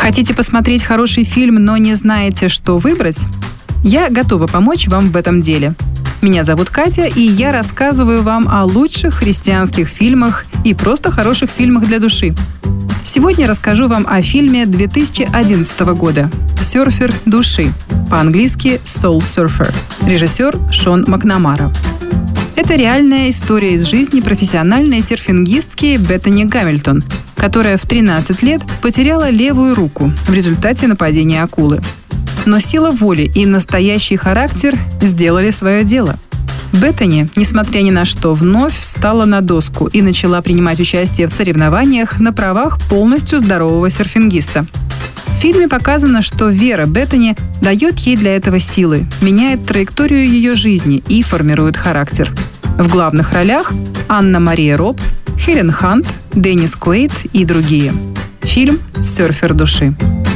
Хотите посмотреть хороший фильм, но не знаете, что выбрать? Я готова помочь вам в этом деле. Меня зовут Катя, и я рассказываю вам о лучших христианских фильмах и просто хороших фильмах для души. Сегодня расскажу вам о фильме 2011 года «Серфер души», по-английски «Soul Surfer», режиссер Шон Макнамара. Это реальная история из жизни профессиональной серфингистки Беттани Гамильтон, которая в 13 лет потеряла левую руку в результате нападения акулы. Но сила воли и настоящий характер сделали свое дело. Беттани, несмотря ни на что, вновь встала на доску и начала принимать участие в соревнованиях на правах полностью здорового серфингиста. В фильме показано, что вера Беттани дает ей для этого силы, меняет траекторию ее жизни и формирует характер. В главных ролях Анна Мария Роб, Хелен Хант, Деннис Куэйд и другие. Фильм «Серфер души».